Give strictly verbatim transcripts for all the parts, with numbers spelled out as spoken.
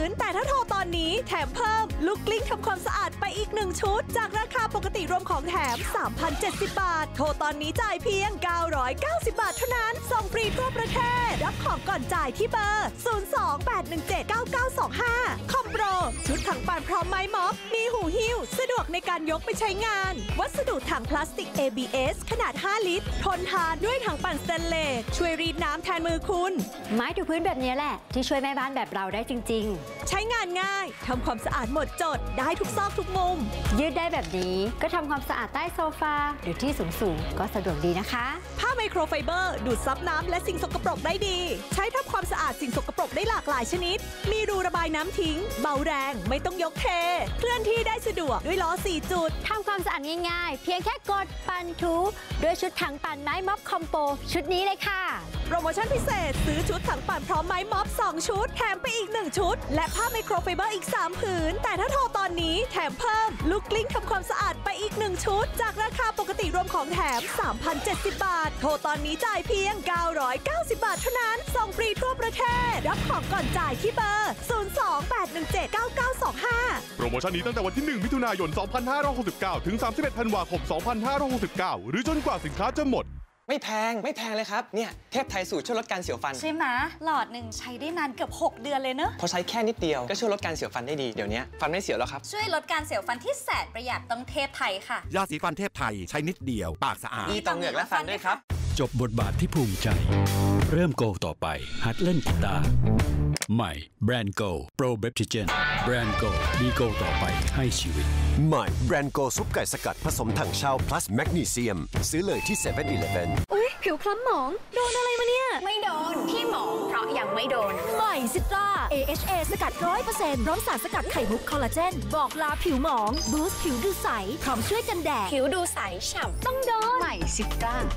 นแต่ถ้าโทรตอนนี้แถมเพิ่มลูกกลิ้งทำความสะอาดไปอีกหนึ่งชุดจากราคาปกติรวมของแถม สามพันเจ็ดสิบ บาทโทรตอนนี้จ่ายเพียงเก้าร้อยเก้าสิบบาทเท่านั้นส่งฟรีทั่วประเทศรับของก่อนจ่ายที่เบอร์ ศูนย์ สอง แปด หนึ่ง เจ็ด เก้า เก้า สอง ห้า คอมโปรชุดถังปั่นพร้อมไม้ม็อบมีหูหิ้วสะดวกในการยกไปใช้งานวัสดุถังพลาสติก เอ บี เอส ขนาด ห้า ลิตรทนทานด้วยถังปั่นสเตนเลสช่วยรีดน้ำแทนมือคุณไม้ถูพื้นแบบนี้แหละที่ช่วยแม่บ้านแบบเราได้จริงๆใช้งานง่ายทำความสะอาดหมดจดได้ทุกซอกทุกมุมยืดได้แบบนี้ก็ทำความสะอาดใต้โซฟาหรือที่สูงๆก็สะดวกดีนะคะผ้าไมโครไฟเบอร์ดูดซับน้ำและสิ่งสกปรกได้ดีใช้ทำความสะอาดสิ่งสกปรกได้หลากหลายชนิดมีรูระบายน้ำทิ้งเบาแรงไม่ต้องยกเทเคลื่อนที่ได้สะดวกด้วยล้อสี่จุดทำความสะอาดง่ายๆเพียงแค่กดปั่นถูด้วยชุดถังปั่นไม้ม็อบคอมโบชุดนี้เลยค่ะโปรโมชั่นพิเศษซื้อชุดถังปั่นพร้อมไม้ม็อบสองชุดแถมไปอีกหนึ่งชุดและผ้าไมโครไฟเบอร์อีกสามผืนแต่ถ้าโทรตอนนี้แถมเพิ่มลูกกลิ้งทำความสะอาดไปอีกหนึ่งชุดจากราคาปกติรวมของแถม สามพันเจ็ดสิบ บาทโทรตอนนี้จ่ายเพียงเก้าร้อยเก้าสิบบาทเท่านั้นส่งฟรีทั่วประเทศรับของก่อนจ่ายที่เบอร์ ศูนย์ สอง แปด หนึ่ง เจ็ด เก้า เก้า สอง ห้าโปรโมชั่นนี้ตั้งแต่วันที่หนึ่งมิถุนายนสองพันห้าร้อยหกสิบเก้าถึงสามสิบเอ็ดธันวาคมสองพันห้าร้อยหกสิบเก้าหรือจนกว่าสินค้าจะหมดไม่แพงไม่แพงเลยครับเนี่ยเทพไทยสูตรช่วยลดการเสียวฟันใช่ไหมหลอดหนึ่งใช้ได้นานเกือบหกเดือนเลยเนอะพอใช้แค่นิดเดียวก็ช่วยลดการเสียวฟันได้ดีเดี๋ยวนี้ฟันไม่เสียวแล้วครับช่วยลดการเสียวฟันที่แสนประหยัดต้องเทพไทยค่ะยาสีฟันเทพไทยใช้นิดเดียวปากสะอาดดีต่อเหงือกและฟันด้วยครับจบบทบาทที่ภูมิใจเริ่มโกต่อไปหัดเล่นกีตาร์ใหม่แบรนด์โกโปรเบปทิเจนแบรนด์โกดีโกต่อไปให้ชีวิตใหม่แบรนด์โกซุปไก่สกัดผสมถังเช่า plus แมกนีเซียมซื้อเลยที่ เซเว่น อีเลฟเว่นอุ๊ยผิวคล้ำหมองโดนอะไรมาเนี่ยไม่โดนที่หมองเพราะยังไม่โดนใหม่ซิตรา เอ เอช เอ สกัด ร้อยเปอร์เซ็นต์ พร้อมสารสกัดไข่มุกคอลลาเจนบอกลาผิวหมองบูสต์ผิวดูใสพร้อมช่วยกันแดดผิวดูใสฉ่ำต้องโดนใหม่ซิตรา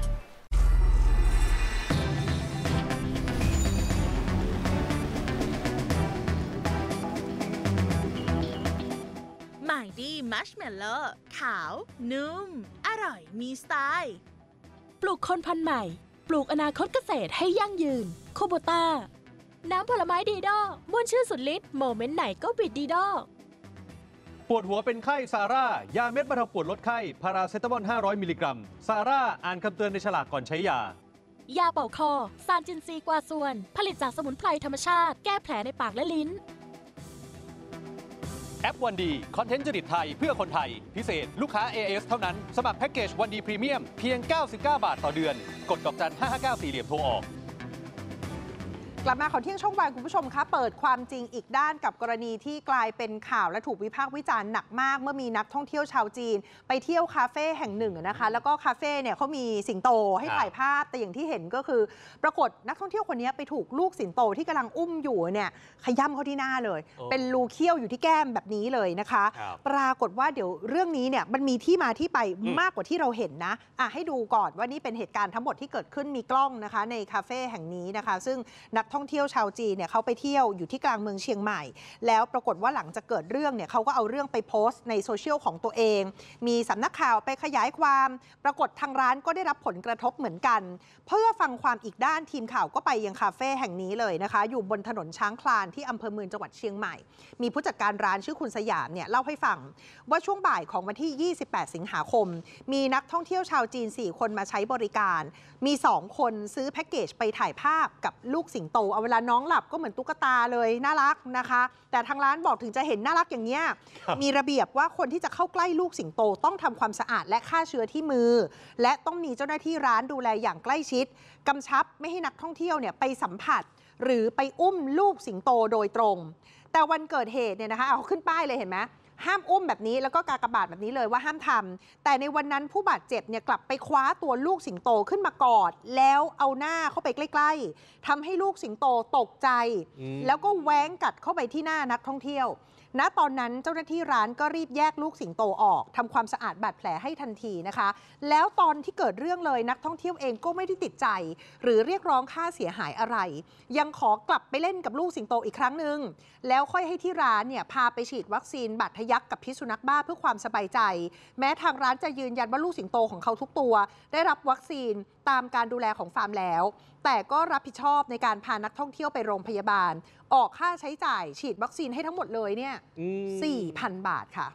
ใหม่ดีมัชเมลโล่ขาวนุ่มอร่อยมีสไตล์ปลูกคนพันธุ์ใหม่ปลูกอนาคตเกษตรให้ยั่งยืนโคโบต้าน้ำผลไม้ดีดอม่วนชื่นสุดฤทธิ์โมเมนต์ไหนก็บิดดีดอปวดหัวเป็นไข้ซาร่ายาเม็ดบรรเทาปวดลดไข้พาราเซตามอลห้าร้อยมิลลิกรัมซาร่าอ่านคำเตือนในฉลากก่อนใช้ยายาเป่าคอซานจินซีกวาส่วนผลิตจากสมุนไพรธรรมชาติแก้แผลในปากและลิ้นแอปวันดีคอนเทนต์จริตไทยเพื่อคนไทยพิเศษลูกค้า เอ เอส เท่านั้นสมัครแพ็กเกจวันดีพรีเมียมเพียงเก้าสิบเก้าบาทต่อเดือนกดดอกจันห้าห้าเก้าสี่เหลี่ยมโทรออกกลับมาข่าวเที่ยงช่องวันคุณผู้ชมคะเปิดความจริงอีกด้านกับกรณีที่กลายเป็นข่าวและถูกวิพากษ์วิจารณ์หนักมากเมื่อมีนักท่องเที่ยวชาวจีนไปเที่ยวคาเฟ่แห่งหนึ่งนะคะแล้วก็คาเฟ่เนี่ยเขามีสิงโตให้ถ่ายภาพแต่อย่างที่เห็นก็คือปรากฏนักท่องเที่ยวคนนี้ไปถูกลูกสิงโตที่กำลังอุ้มอยู่เนี่ยขย้ำเขาที่หน้าเลยเป็นรูเขี้ยวอยู่ที่แก้มแบบนี้เลยนะคะปรากฏว่าเดี๋ยวเรื่องนี้เนี่ยมันมีที่มาที่ไปมากกว่าที่เราเห็นนะอ่ะให้ดูก่อนว่านี่เป็นเหตุการณ์ทั้งหมดที่เกิดขึ้นมีกล้องนะคะในคาเฟ่แห่งนี้นะคะซึ่งนักท่องเที่ยวชาวจีนเนี่ยเขาไปเที่ยวอยู่ที่กลางเมืองเชียงใหม่แล้วปรากฏว่าหลังจากเกิดเรื่องเนี่ยเขาก็เอาเรื่องไปโพสต์ในโซเชียลของตัวเองมีสำนักข่าวไปขยายความปรากฏทางร้านก็ได้รับผลกระทบเหมือนกันเพื่อฟังความอีกด้านทีมข่าวก็ไปยังคาเฟ่แห่งนี้เลยนะคะอยู่บนถนนช้างคลานที่อำเภอเมืองจังหวัดเชียงใหม่มีผู้จัดการร้านชื่อคุณสยามเนี่ยเล่าให้ฟังว่าช่วงบ่ายของวันที่ยี่สิบแปดสิงหาคมมีนักท่องเที่ยวชาวจีนสี่คนมาใช้บริการมีสองคนซื้อแพ็กเกจไปถ่ายภาพกับลูกสิงโตเอาเวลาน้องหลับก็เหมือนตุ๊กตาเลยน่ารักนะคะแต่ทางร้านบอกถึงจะเห็นน่ารักอย่างเนี้ยมีระเบียบว่าคนที่จะเข้าใกล้ลูกสิงโตต้องทำความสะอาดและฆ่าเชื้อที่มือและต้องมีเจ้าหน้าที่ร้านดูแลอย่างใกล้ชิดกำชับไม่ให้นักท่องเที่ยวเนี่ยไปสัมผัสหรือไปอุ้มลูกสิงโตโดยตรงแต่วันเกิดเหตุเนี่ยนะคะเอาขึ้นป้ายเลยเห็นไหมห้ามอุ้มแบบนี้แล้วก็กากบาทแบบนี้เลยว่าห้ามทำแต่ในวันนั้นผู้บาดเจ็บเนี่ยกลับไปคว้าตัวลูกสิงโตขึ้นมากอดแล้วเอาหน้าเข้าไปใกล้ๆทำให้ลูกสิงโตตกใจแล้วก็แหว้งกัดเข้าไปที่หน้านักท่องเที่ยวณตอนนั้นเจ้าหน้าที่ร้านก็รีบแยกลูกสิงโตออกทำความสะอาดบาดแผลให้ทันทีนะคะแล้วตอนที่เกิดเรื่องเลยนักท่องเที่ยวเองก็ไม่ได้ติดใจหรือเรียกร้องค่าเสียหายอะไรยังขอกลับไปเล่นกับลูกสิงโตอีกครั้งหนึ่งแล้วค่อยให้ที่ร้านเนี่ยพาไปฉีดวัคซีนบาดทะยักกับพิษสุนัขบ้าเพื่อความสบายใจแม้ทางร้านจะยืนยันว่าลูกสิงโตของเขาทุกตัวได้รับวัคซีนตามการดูแลของฟาร์มแล้วแต่ก็รับผิดชอบในการพานักท่องเที่ยวไปโรงพยาบาลออกค่าใช้จ่ายฉีดวัคซีนให้ทั้งหมดเลยเนี่ย สี่พัน บาทค่ะ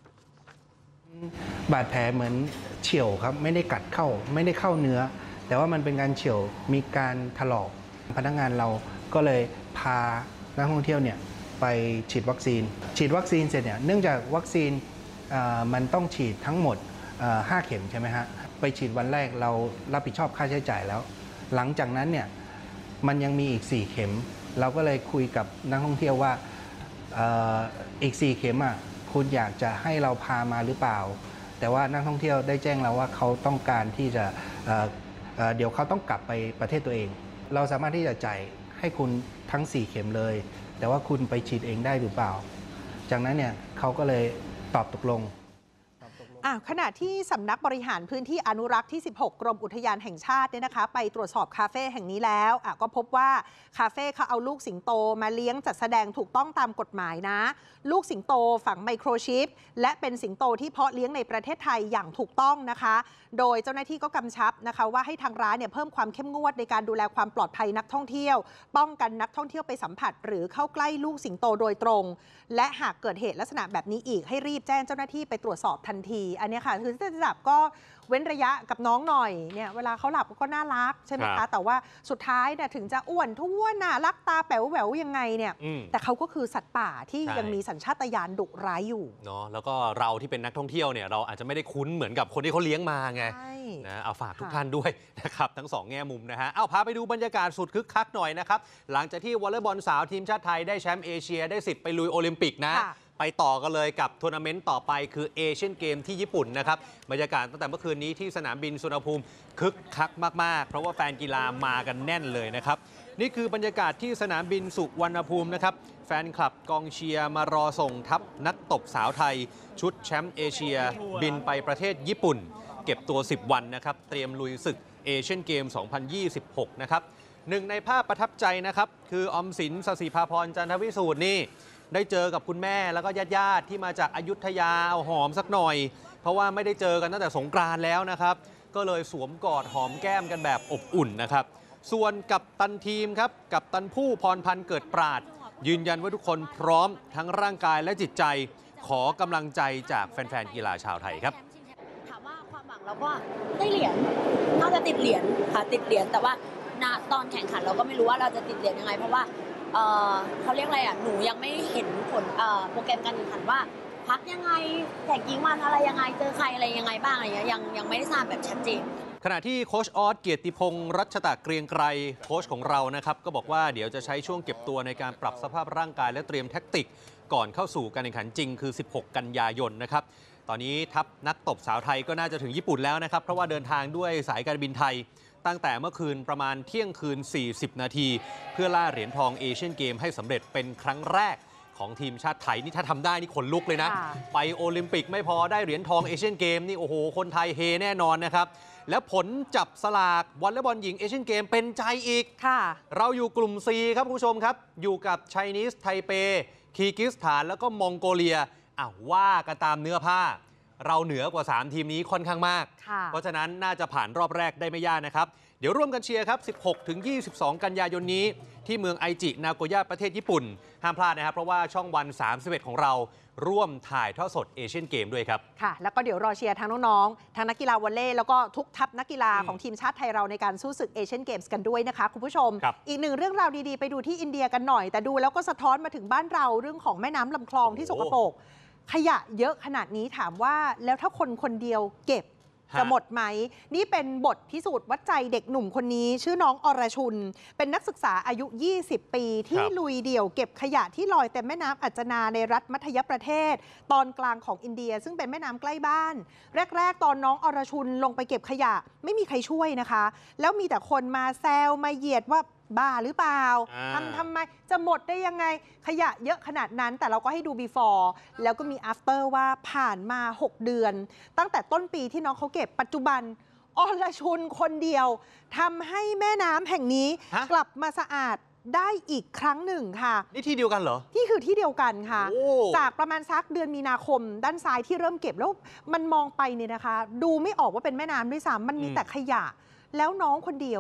บาดแผลเหมือนเฉี่ยวครับไม่ได้กัดเข้าไม่ได้เข้าเนื้อแต่ว่ามันเป็นการเฉี่ยวมีการถลอกพนักงานเราก็เลยพานักท่องเที่ยวเนี่ยไปฉีดวัคซีนฉีดวัคซีนเสร็จเนี่ยเนื่องจากวัคซีนมันต้องฉีดทั้งหมดห้าเข็มใช่ไหมฮะไปฉีดวันแรกเรารับผิดชอบค่าใช้จ่ายแล้วหลังจากนั้นเนี่ยมันยังมีอีกสี่เข็มเราก็เลยคุยกับนักท่องเที่ยวว่าอีกสี่เข็มอ่ะคุณอยากจะให้เราพามาหรือเปล่าแต่ว่านักท่องเที่ยวได้แจ้งเราว่าเขาต้องการที่จะเ, เ, เดี๋ยวเขาต้องกลับไปประเทศตัวเองเราสามารถที่จะจ่ายให้คุณทั้งสี่เข็มเลยแต่ว่าคุณไปฉีดเองได้หรือเปล่าจากนั้นเนี่ยเขาก็เลยตอบตกลงขณะที่สำนักบริหารพื้นที่อนุรักษ์ที่สิบหกกรมอุทยานแห่งชาติเนี่ยนะคะไปตรวจสอบคาเฟ่แห่งนี้แล้วก็พบว่าคาเฟ่เขาเอาลูกสิงโตมาเลี้ยงจัดแสดงถูกต้องตามกฎหมายนะลูกสิงโตฝังไมโครชิปและเป็นสิงโตที่เพาะเลี้ยงในประเทศไทยอย่างถูกต้องนะคะโดยเจ้าหน้าที่ก็กำชับนะคะว่าให้ทางร้านเนี่ยเพิ่มความเข้มงวดในการดูแลความปลอดภัยนักท่องเที่ยวป้องกันนักท่องเที่ยวไปสัมผัสหรือเข้าใกล้ลูกสิงโตโดยตรงและหากเกิดเหตุลักษณะแบบนี้อีกให้รีบแจ้งเจ้าหน้าที่ไปตรวจสอบทันทีอันนี้ค่ะคือจะจับก็เว้นระยะกับน้องหน่อยเนี่ยเวลาเขาหลับก็น่ารักใช่ไหมคะแต่ว่าสุดท้ายเนี่ยถึงจะอ้วนท้วนน่ารักตาแป๋วแหววยังไงเนี่ยแต่เขาก็คือสัตว์ป่าที่ยังมีสัญชาตญาณดุร้ายอยู่เนาะแล้วก็เราที่เป็นนักท่องเที่ยวเนี่ยเราอาจจะไม่ได้คุ้นเหมือนกับคนที่เขาเลี้ยงมาไงนะเอาฝากทุกท่านด้วยนะครับทั้งสองแง่มุมนะฮะเอาพาไปดูบรรยากาศสุดคึกคักหน่อยนะครับหลังจากที่วอลเลย์บอลสาวทีมชาติไทยได้แชมป์เอเชียได้สิทธิ์ไปลุยโอลิมปิกนะไปต่อกันเลยกับทัวร์นาเมนต์ต่อไปคือเอเชียนเกมที่ญี่ปุ่นนะครับบรรยากาศตั้งแต่เมื่อคืนนี้ที่สนามบินสุวรรณภูมิคึกคักมากๆเพราะว่าแฟนกีฬามากันแน่นเลยนะครับนี่คือบรรยากาศที่สนามบินสุวรรณภูมินะครับแฟนคลับกองเชียร์มารอส่งทัพนักตบสาวไทยชุดแชมป์เอเชียบินไปประเทศญี่ปุ่นเก็บตัวสิบวันนะครับเตรียมลุยศึกเอเชียนเกมสองพันยี่สิบหกนะครับหนึ่งในภาพประทับใจนะครับคือออมสินสศิภาพรจันทวิสูตรนี่ได้เจอกับคุณแม่แล้วก็ญาติๆที่มาจากอยุธยาเอาหอมสักหน่อยเพราะว่าไม่ได้เจอกันตั้งแต่สงกรานต์แล้วนะครับก็เลยสวมกอดหอมแก้มกันแบบอบอุ่นนะครับส่วนกัปตันทีมครับกัปตันผู้พรพันธ์เกิดปราดยืนยันว่าทุกคนพร้อมทั้งร่างกายและจิตใจขอกำลังใจจากแฟนๆกีฬาชาวไทยครับถามว่าความหวังเราก็ได้เหรียญน่าจะติดเหรียญค่ะติดเหรียญแต่ว่าณตอนแข่งขันเราก็ไม่รู้ว่าเราจะติดเหรียญยังไงเพราะว่าเอ่อเขาเรียกอะไรอ่ะหนูยังไม่เห็นผลเอ่อโปรแกรมการแข่งขันว่าพักยังไงแข่งกี่วันอะไรยังไงเจอใครอะไรยังไงบ้างอะไรเงี้ยยังยังไม่ได้ทราบแบบชัดเจนขณะที่โค้ชออสเกียรติพงษ์รัชตะเกรียงไกรโค้ชของเรานะครับก็บอกว่าเดี๋ยวจะใช้ช่วงเก็บตัวในการปรับสภาพร่างกายและเตรียมแท็กติกก่อนเข้าสู่การแข่งขันจริงคือสิบหกกันยายนนะครับตอนนี้ทัพนักตบสาวไทยก็น่าจะถึงญี่ปุ่นแล้วนะครับเพราะว่าเดินทางด้วยสายการบินไทยตั้งแต่เมื่อคืนประมาณเที่ยงคืนสี่สิบนาทีเพื่อล่าเหรียญทองเอเชียนเกมให้สำเร็จเป็นครั้งแรกของทีมชาติไทยนี่ถ้าทำได้นี่ขนลุกเลยนะไปโอลิมปิกไม่พอได้เหรียญทองเอเชียนเกมนี่โอ้โหคนไทยเฮแน่นอนนะครับแล้วผลจับสลากวอลเลย์บอลหญิงเอเชียนเกมเป็นใจอีกเราอยู่กลุ่ม C ครับคุณผู้ชมครับอยู่กับไชนีสไทเปคีร์กิสถานแล้วก็มองโกเลียอ่ะว่ากันตามเนื้อผ้าเราเหนือกว่าสามทีมนี้ค่อนข้างมากเพราะฉะนั้นน่าจะผ่านรอบแรกได้ไม่ยากนะครับเดี๋ยวร่วมกันเชียร์ครับ สิบหกถึงยี่สิบสอง กันยายนนี้ที่เมืองไอจินาโกย่าประเทศญี่ปุ่นห้ามพลาดนะครับเพราะว่าช่องวันสามสิบเอ็ดของเราร่วมถ่ายทอดสดเอเชียนเกมด้วยครับค่ะแล้วก็เดี๋ยวรอเชียร์ทั้งน้องๆทั้งนักกีฬาวอลเลย์แล้วก็ทุกทัพนักกีฬาของทีมชาติไทยเราในการสู้ศึกเอเชียนเกมส์กันด้วยนะคะคุณผู้ชมอีกหนึ่งเรื่องราวดีๆไปดูที่อินเดียกันหน่อยแต่ดูแล้วก็สะท้อนมาถึงบ้านเราเรื่องของแม่น้ำลำคลองที่สกปรกขยะเยอะขนาดนี้ถามว่าแล้วถ้าคนคนเดียวเก็บจะหมดไหมนี่เป็นบทพิสูจน์วัดใจเด็กหนุ่มคนนี้ชื่อน้องอรชุนเป็นนักศึกษาอายุยี่สิบปีที่ลุยเดี่ยวเก็บขยะที่ลอยเต็มแม่น้ำอัจจนาในรัฐมัธยประเทศตอนกลางของอินเดียซึ่งเป็นแม่น้ำใกล้บ้านแรกๆตอนน้องอรชุนลงไปเก็บขยะไม่มีใครช่วยนะคะแล้วมีแต่คนมาแซวมาเหยียดว่าบ้าหรือเปล่าทำทำไมจะหมดได้ยังไงขยะเยอะขนาดนั้นแต่เราก็ให้ดู before แล้วก็มี after ว่าผ่านมาหกเดือนตั้งแต่ต้นปีที่น้องเขาเก็บปัจจุบันอรชุนคนเดียวทำให้แม่น้ำแห่งนี้กลับมาสะอาดได้อีกครั้งหนึ่งค่ะนี่ที่เดียวกันเหรอที่คือที่เดียวกันค่ะจากประมาณสักเดือนมีนาคมด้านซ้ายที่เริ่มเก็บแล้วมันมองไปเนี่ยนะคะดูไม่ออกว่าเป็นแม่น้ำด้วยซ้ำมันมีแต่ขยะแล้วน้องคนเดียวอ่ะ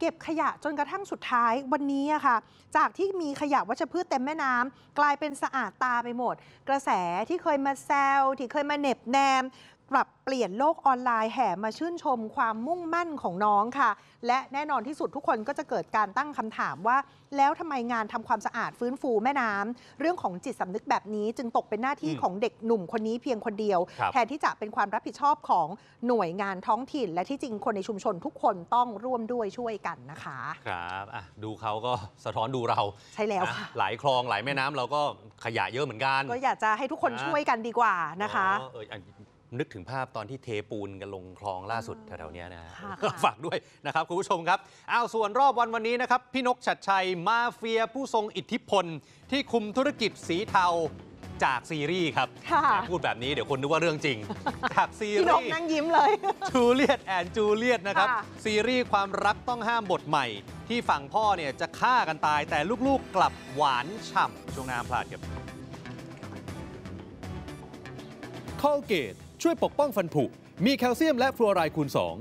เก็บขยะจนกระทั่งสุดท้ายวันนี้อะค่ะจากที่มีขยะวัชพืชเต็มแม่น้ำกลายเป็นสะอาดตาไปหมดกระแสที่เคยมาแซวที่เคยมาเหน็บแนมปรับเปลี่ยนโลกออนไลน์แห่มาชื่นชมความมุ่งมั่นของน้องค่ะและแน่นอนที่สุดทุกคนก็จะเกิดการตั้งคำถามว่าแล้วทำไมงานทำความสะอาดฟื้นฟูแม่น้ำเรื่องของจิตสำนึกแบบนี้จึงตกเป็นหน้าที่ของเด็กหนุ่มคนนี้เพียงคนเดียวแทนที่จะเป็นความรับผิดชอบของหน่วยงานท้องถิ่นและที่จริงคนในชุมชนทุกคนต้องร่วมด้วยช่วยกันนะคะครับอ่ะดูเขาก็สะท้อนดูเราใช่แล้วค่ะหลายคลองหลายแม่น้ำเราก็ขยะเยอะเหมือนกันก็อยากจะให้ทุกคนช่วยกันดีกว่านะคะนึกถึงภาพตอนที่เทปูนกันลงคลองล่าสุดแถวๆนี้นะฝากด้วยนะครับคุณผู้ชมครับอ้าวส่วนรอบวันวันนี้นะครับพี่นกชัดชัยมาเฟียผู้ทรงอิทธิพลที่คุมธุรกิจสีเทาจากซีรีส์ครับพูดแบบนี้เดี๋ยวคนนึกว่าเรื่องจริงจากซีรีส์พี่นกนั่งยิ้มเลยจูเลียตแอนด์จูเลียตนะครับซีรีส์ความรักต้องห้ามบทใหม่ที่ฝั่งพ่อเนี่ยจะฆ่ากันตายแต่ลูกๆกลับหวานฉ่ำช่วงหน้าพลาดครับ Colgate ช่วยปกป้องฟันผุมีแคลเซียมและฟลูออไรด์คูณ สอง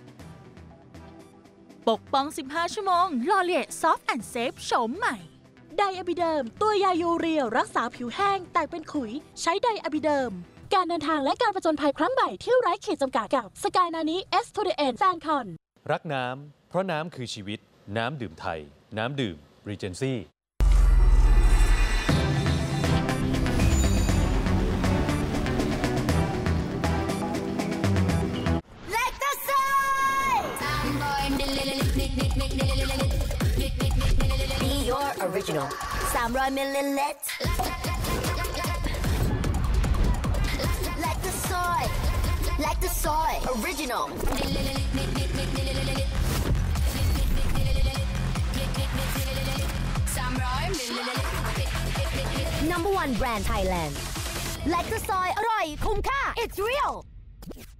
ปกป้อง สิบห้า ชั่วโมงลอเลียซอฟต์แอนด์เซฟโฉมใหม่ไดอะบิเดิมตัวยายูเรียรักษาผิวแห้งแต่เป็นขุยใช้ไดอะบิเดิมการเดินทางและการผจญภัยครั้งใหม่ที่ไร้ขีดจำกัดกับสกายนานี้ S to the End แฟนคอนรักน้ำเพราะน้ำคือชีวิตน้ำดื่มไทยน้ำดื่ม Regency Original สามร้อย มิลลิลิตร Like the soy Like the soy Original สามร้อย มิลลิลิตร Number one brand Thailand Like the soy อร่อยคุ้มค่า It's real